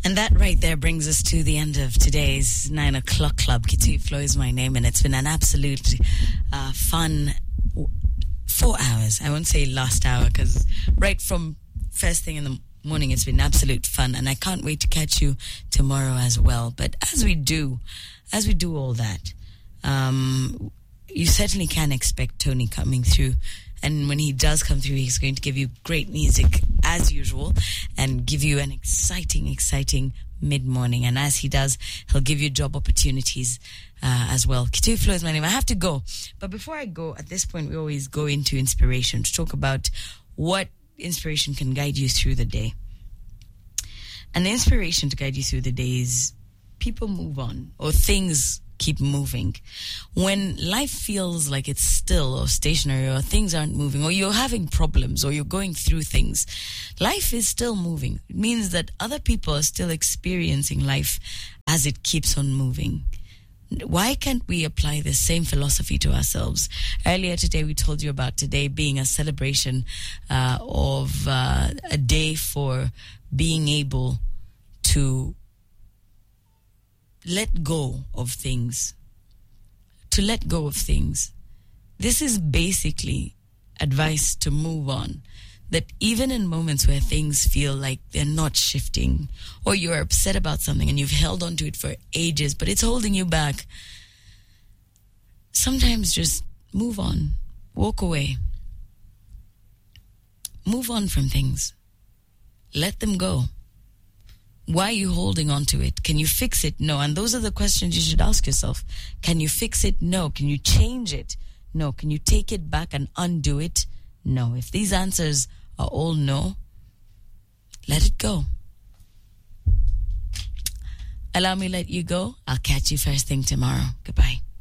And that right there brings us to the end of today's 9 o'clock club. Kitui Flo is my name, and it's been an absolute fun 4 hours. I won't say last hour, because right from first thing in the morning, it's been absolute fun, and I can't wait to catch you tomorrow as well. But as we do all that, you certainly can expect Tony coming through. And when he does come through, he's going to give you great music as usual and give you an exciting mid-morning. And as he does, he'll give you job opportunities as well. Kitui Flo is my name. I have to go. But before I go, at this point, we always go into inspiration to talk about what inspiration can guide you through the day. And the inspiration to guide you through the day is people move on, or things keep moving. When life feels like it's still or stationary, or things aren't moving, or you're having problems, or you're going through things, life is still moving. It means that other people are still experiencing life as it keeps on moving. Why can't we apply the same philosophy to ourselves? Earlier today, we told you about today being a celebration of a day for being able to let go of things. To let go of things. This is basically advice to move on. That even in moments where things feel like they're not shifting, or you're upset about something and you've held on to it for ages, but it's holding you back, sometimes just move on. Walk away. Move on from things. Let them go. Why are you holding on to it? Can you fix it? No. And those are the questions you should ask yourself. Can you fix it? No. Can you change it? No. Can you take it back and undo it? No. If these answers are all no, let it go. Allow me to let you go. I'll catch you first thing tomorrow. Goodbye.